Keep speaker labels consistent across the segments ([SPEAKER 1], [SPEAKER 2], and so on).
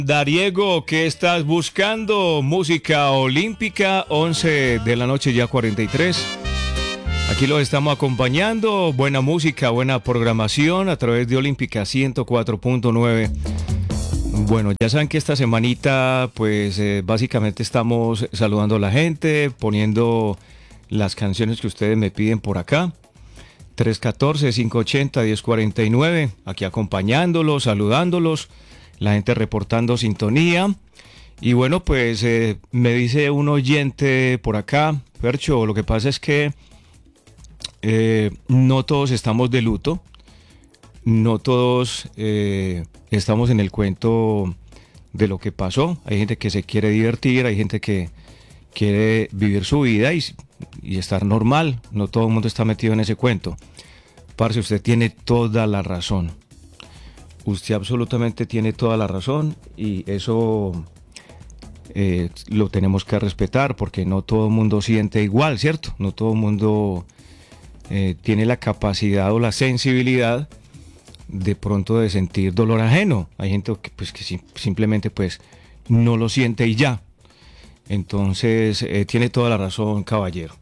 [SPEAKER 1] Dariego, ¿qué estás buscando? Música olímpica, 11 de la noche, ya 43. Aquí los estamos acompañando. Buena música, buena programación a través de Olímpica 104.9. Bueno, ya saben que esta semanita, pues básicamente estamos saludando a la gente, poniendo las canciones que ustedes me piden por acá. 314-580-1049, aquí acompañándolos, saludándolos. La gente reportando sintonía. Y bueno, pues me dice un oyente por acá, Fercho, lo que pasa es que no todos estamos de luto, no todos estamos en el cuento de lo que pasó. Hay gente que se quiere divertir, hay gente que quiere vivir su vida y estar normal. No todo el mundo está metido en ese cuento. Parce, usted tiene toda la razón. Usted absolutamente tiene toda la razón y eso lo tenemos que respetar porque no todo el mundo siente igual, ¿cierto? No todo el mundo tiene la capacidad o la sensibilidad de pronto de sentir dolor ajeno. Hay gente que simplemente pues no lo siente y ya. Entonces tiene toda la razón, caballero.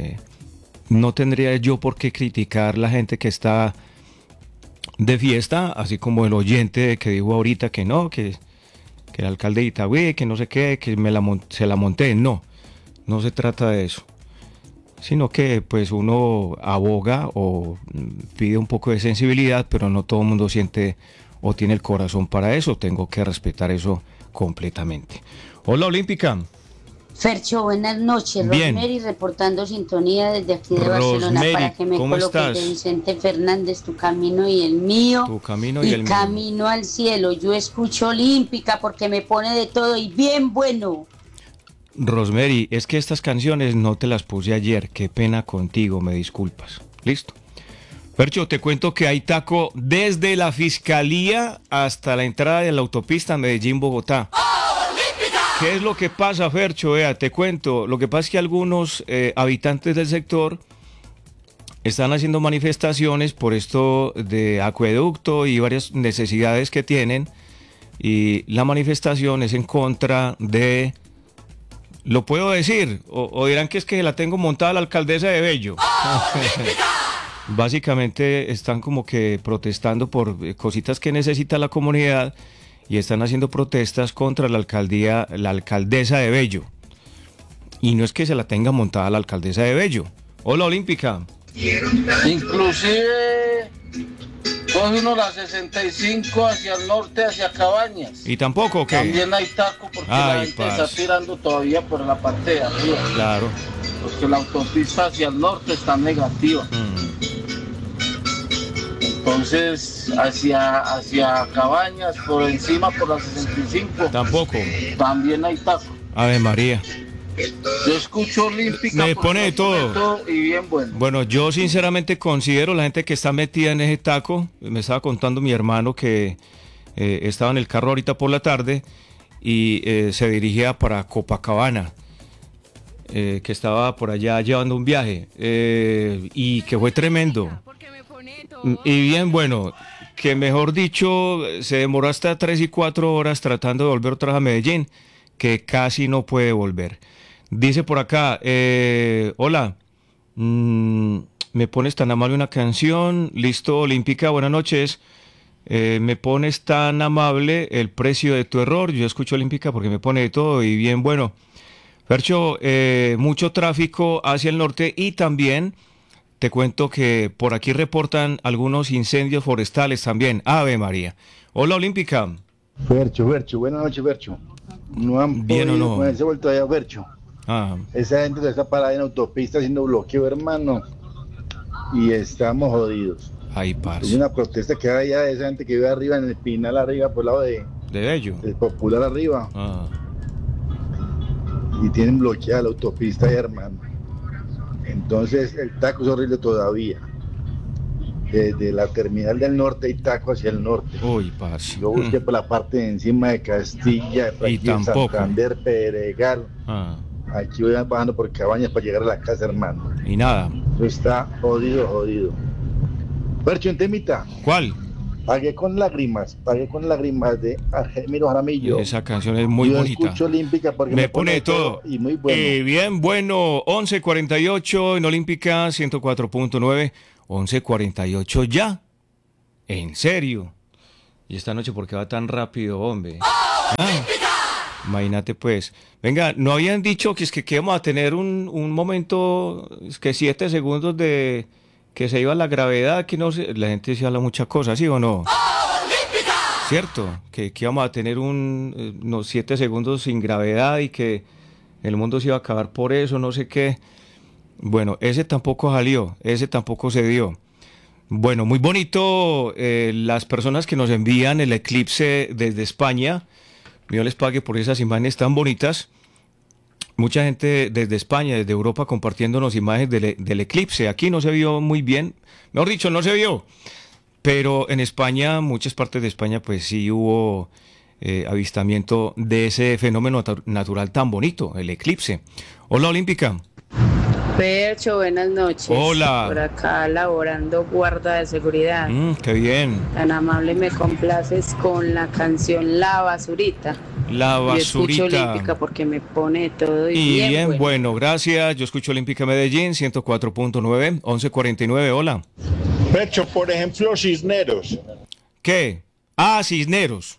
[SPEAKER 1] No tendría yo por qué criticar la gente que está de fiesta, así como el oyente que dijo ahorita que no, que el alcalde de Itagüí, que no sé qué, que se la monté. No se trata de eso, sino que pues uno aboga o pide un poco de sensibilidad, pero no todo el mundo siente o tiene el corazón para eso. Tengo que respetar eso completamente. Hola, Olímpica.
[SPEAKER 2] Fercho, buenas noches.
[SPEAKER 1] Bien.
[SPEAKER 2] Rosemary reportando sintonía desde aquí de Barcelona para que me coloques de Vicente Fernández, Tu camino y el mío.
[SPEAKER 1] Tu camino y el mío.
[SPEAKER 2] Camino al cielo. Yo escucho Olímpica porque me pone de todo y bien bueno.
[SPEAKER 1] Rosemary, es que estas canciones no te las puse ayer. Qué pena contigo, me disculpas. Listo. Fercho, te cuento que hay taco desde la Fiscalía hasta la entrada de la autopista Medellín-Bogotá. ¿Qué es lo que pasa, Fercho? Vea, te cuento. Lo que pasa es que algunos habitantes del sector están haciendo manifestaciones por esto de acueducto y varias necesidades que tienen. Y la manifestación es en contra de... ¿Lo puedo decir? O dirán que es que la tengo montada la alcaldesa de Bello. Básicamente están como que protestando por cositas que necesita la comunidad. Y están haciendo protestas contra la alcaldesa de Bello. Y no es que se la tenga montada la alcaldesa de Bello. Hola, Olímpica.
[SPEAKER 3] Inclusive coge uno la 65 hacia el norte, hacia Cabañas.
[SPEAKER 1] ¿Y tampoco qué?
[SPEAKER 3] También hay taco porque la gente está tirando todavía por la parte de arriba.
[SPEAKER 1] Claro.
[SPEAKER 3] Porque la autopista hacia el norte está negativa. Entonces, hacia Cabañas, por encima, por la 65.
[SPEAKER 1] Tampoco.
[SPEAKER 3] También hay taco.
[SPEAKER 1] Ave María.
[SPEAKER 3] Yo escucho Olímpica.
[SPEAKER 1] Me pone de todo.
[SPEAKER 3] Y bien bueno.
[SPEAKER 1] Bueno, yo sinceramente considero la gente que está metida en ese taco. Me estaba contando mi hermano que estaba en el carro ahorita por la tarde y se dirigía para Copacabana. Que estaba por allá llevando un viaje y que fue tremendo. Y bien, bueno, que mejor dicho, se demoró hasta 3 y 4 horas tratando de volver otra vez a Medellín, que casi no puede volver. Dice por acá, hola, me pones tan amable una canción, listo, Olímpica, buenas noches, me pones tan amable el precio de tu error, yo escucho Olímpica porque me pone de todo y bien, bueno. Fercho, mucho tráfico hacia el norte y también... Te cuento que por aquí reportan algunos incendios forestales también. Ave María. Hola, Olímpica.
[SPEAKER 4] Fercho, buenas noches, Fercho. No han
[SPEAKER 1] bien
[SPEAKER 4] podido
[SPEAKER 1] o no
[SPEAKER 4] ponerse vuelto allá, Fercho. Esa gente está parada en autopista haciendo bloqueo, hermano. Y estamos jodidos.
[SPEAKER 1] Ay, parce.
[SPEAKER 4] Hay una protesta que hay allá de esa gente que vive arriba, en el Pinal arriba, por el lado de
[SPEAKER 1] Bello.
[SPEAKER 4] Del Popular arriba. Y tienen bloqueada la autopista ahí, hermano. Entonces el taco es horrible todavía. Desde la terminal del norte hay taco hacia el norte.
[SPEAKER 1] Uy, parce.
[SPEAKER 4] Yo busqué por la parte de encima de Castilla,
[SPEAKER 1] y tampoco.
[SPEAKER 4] Santander, Pedregal. Aquí voy bajando por Cabañas para llegar a la casa, hermano.
[SPEAKER 1] Y nada.
[SPEAKER 4] Eso está jodido. Percho, en temita.
[SPEAKER 1] ¿Cuál?
[SPEAKER 4] Pagué con lágrimas de Argemiro Jaramillo.
[SPEAKER 1] Esa canción es muy bonita.
[SPEAKER 4] Yo escucho Olímpica porque
[SPEAKER 1] me pone todo.
[SPEAKER 4] Y muy bueno.
[SPEAKER 1] Bien, bueno, 11:48 en Olímpica 104.9, 11:48 ya. ¿En serio? ¿Y esta noche por qué va tan rápido, hombre? Imagínate pues. Venga, ¿no habían dicho que es que íbamos a tener un momento, es que 7 segundos de que se iba la gravedad, que no sé, la gente se habla muchas cosas, ¿sí o no? ¡Olímpica! ¿Cierto? Que íbamos a tener unos 7 segundos sin gravedad y que el mundo se iba a acabar por eso, no sé qué. Bueno, ese tampoco salió, ese tampoco se dio. Bueno, muy bonito las personas que nos envían el eclipse desde España. Dios les pague por esas imágenes tan bonitas. Mucha gente desde España, desde Europa, compartiéndonos imágenes del eclipse. Aquí no se vio muy bien, mejor dicho, no se vio. Pero en España, muchas partes de España, pues sí hubo avistamiento de ese fenómeno natural tan bonito, el eclipse. Hola, Olímpica.
[SPEAKER 2] Percho, buenas noches.
[SPEAKER 1] Hola.
[SPEAKER 2] Por acá laborando guarda de seguridad.
[SPEAKER 1] Qué bien.
[SPEAKER 2] Tan amable, me complaces con la canción La Basurita.
[SPEAKER 1] La Basurita.
[SPEAKER 2] Yo escucho Olímpica porque me pone todo
[SPEAKER 1] y bien bueno, gracias. Yo escucho Olímpica Medellín, 104.9, 11:49, hola.
[SPEAKER 4] Percho, por ejemplo, Cisneros.
[SPEAKER 1] ¿Qué? Cisneros.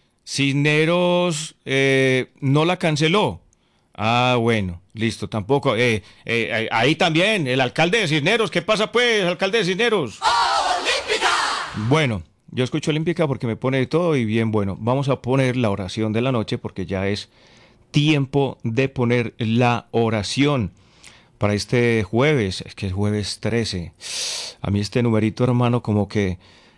[SPEAKER 1] Cisneros no la canceló. Bueno, listo, tampoco. Ahí también, el alcalde de Cisneros. ¿Qué pasa pues, alcalde de Cisneros? ¡Olímpica! Bueno, yo escucho Olímpica porque me pone de todo y bien bueno. Vamos a poner la oración de la noche porque ya es tiempo de poner la oración para este jueves. Es que es jueves 13. A mí este numerito, hermano, como que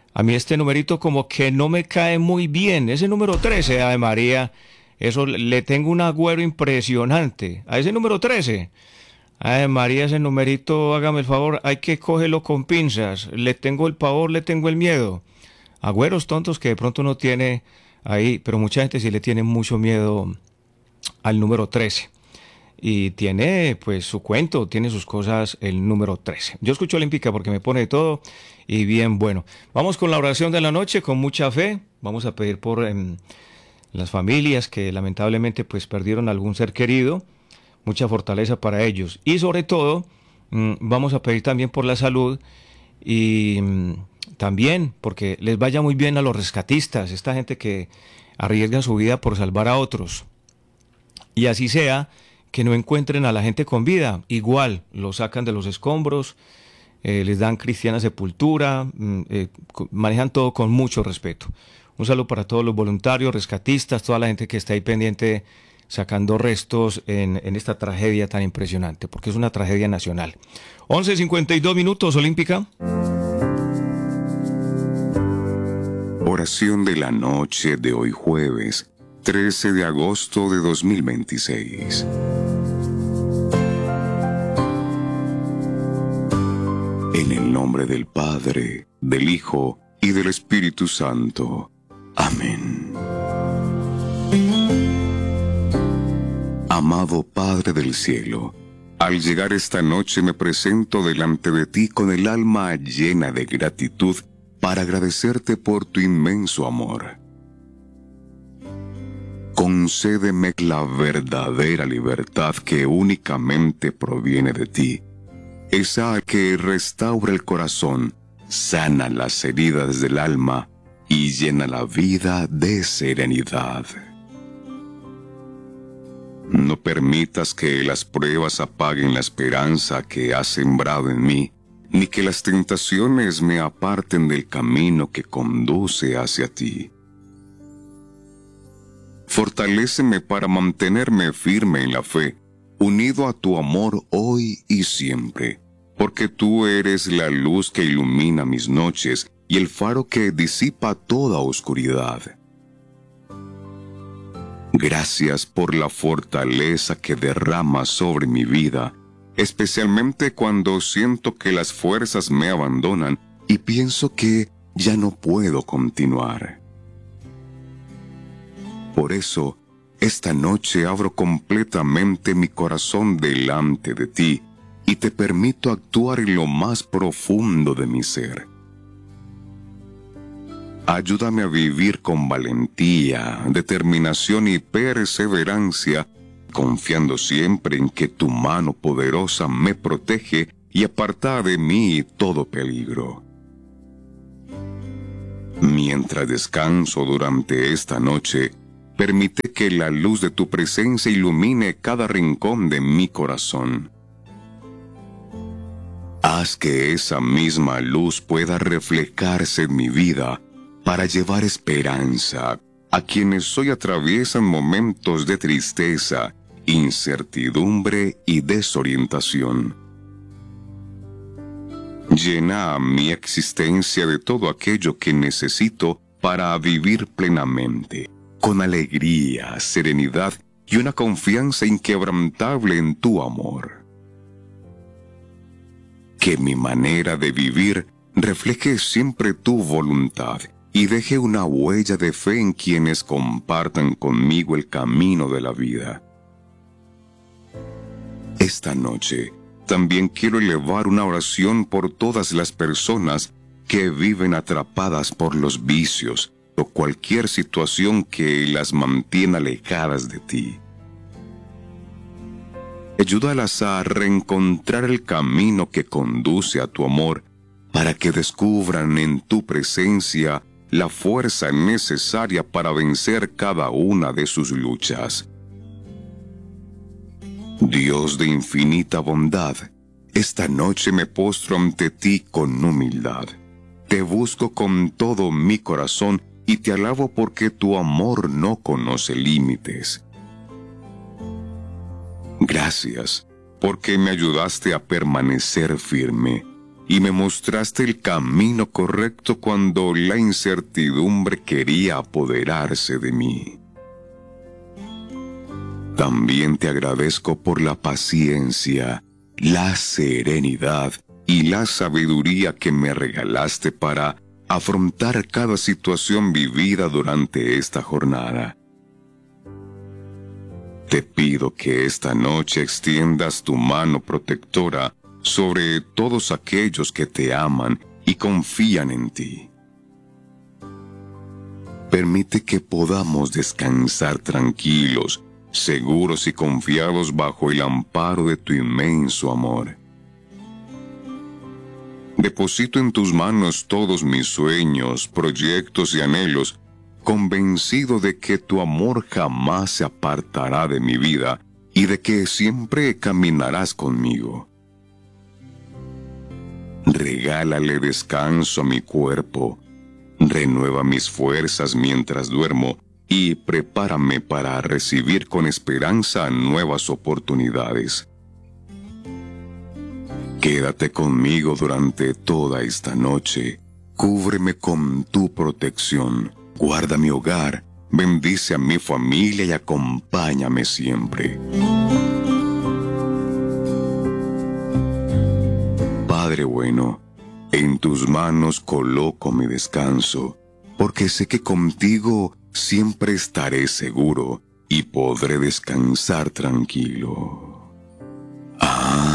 [SPEAKER 1] no me cae muy bien. Ese número 13, Ave María. Eso le tengo un agüero impresionante. A ese número 13. Ay, María, ese numerito, hágame el favor, hay que cogerlo con pinzas. Le tengo el pavor, le tengo el miedo. Agüeros tontos que de pronto no tiene ahí, pero mucha gente sí le tiene mucho miedo al número 13. Y tiene pues su cuento, tiene sus cosas el número 13. Yo escucho Olímpica porque me pone de todo y bien bueno. Vamos con la oración de la noche, con mucha fe. Vamos a pedir por las familias que lamentablemente pues perdieron algún ser querido, mucha fortaleza para ellos y sobre todo vamos a pedir también por la salud y también porque les vaya muy bien a los rescatistas, esta gente que arriesga su vida por salvar a otros y así sea que no encuentren a la gente con vida, igual lo sacan de los escombros, les dan cristiana sepultura, manejan todo con mucho respeto. Un saludo para todos los voluntarios, rescatistas, toda la gente que está ahí pendiente sacando restos en esta tragedia tan impresionante, porque es una tragedia nacional. 11:52 minutos, Olímpica.
[SPEAKER 5] Oración de la noche de hoy jueves, 13 de agosto de 2026. En el nombre del Padre, del Hijo y del Espíritu Santo. Amén. Amado Padre del cielo, al llegar esta noche me presento delante de ti con el alma llena de gratitud para agradecerte por tu inmenso amor. Concédeme la verdadera libertad que únicamente proviene de ti, esa que restaura el corazón, sana las heridas del alma y llena la vida de serenidad. No permitas que las pruebas apaguen la esperanza que has sembrado en mí, ni que las tentaciones me aparten del camino que conduce hacia ti. Fortaléceme para mantenerme firme en la fe, unido a tu amor hoy y siempre, porque tú eres la luz que ilumina mis noches y el faro que disipa toda oscuridad. Gracias por la fortaleza que derramas sobre mi vida, especialmente cuando siento que las fuerzas me abandonan y pienso que ya no puedo continuar. Por eso, esta noche abro completamente mi corazón delante de ti y te permito actuar en lo más profundo de mi ser. Ayúdame a vivir con valentía, determinación y perseverancia, confiando siempre en que tu mano poderosa me protege y aparta de mí todo peligro. Mientras descanso durante esta noche, permite que la luz de tu presencia ilumine cada rincón de mi corazón. Haz que esa misma luz pueda reflejarse en mi vida para llevar esperanza a quienes hoy atraviesan momentos de tristeza, incertidumbre y desorientación. Llena mi existencia de todo aquello que necesito para vivir plenamente, con alegría, serenidad y una confianza inquebrantable en tu amor. Que mi manera de vivir refleje siempre tu voluntad y deje una huella de fe en quienes compartan conmigo el camino de la vida. Esta noche, también quiero elevar una oración por todas las personas que viven atrapadas por los vicios o cualquier situación que las mantiene alejadas de ti. Ayúdalas a reencontrar el camino que conduce a tu amor para que descubran en tu presencia la fuerza necesaria para vencer cada una de sus luchas. Dios de infinita bondad, esta noche me postro ante ti con humildad. Te busco con todo mi corazón y te alabo porque tu amor no conoce límites. Gracias, porque me ayudaste a permanecer firme y me mostraste el camino correcto cuando la incertidumbre quería apoderarse de mí. También te agradezco por la paciencia, la serenidad y la sabiduría que me regalaste para afrontar cada situación vivida durante esta jornada. Te pido que esta noche extiendas tu mano protectora sobre todos aquellos que te aman y confían en ti. Permite que podamos descansar tranquilos, seguros y confiados bajo el amparo de tu inmenso amor. Deposito en tus manos todos mis sueños, proyectos y anhelos, convencido de que tu amor jamás se apartará de mi vida y de que siempre caminarás conmigo. Regálale descanso a mi cuerpo, renueva mis fuerzas mientras duermo y prepárame para recibir con esperanza nuevas oportunidades. Quédate conmigo durante toda esta noche, cúbreme con tu protección, guarda mi hogar, bendice a mi familia y acompáñame siempre. Padre bueno, en tus manos coloco mi descanso, porque sé que contigo siempre estaré seguro y podré descansar tranquilo.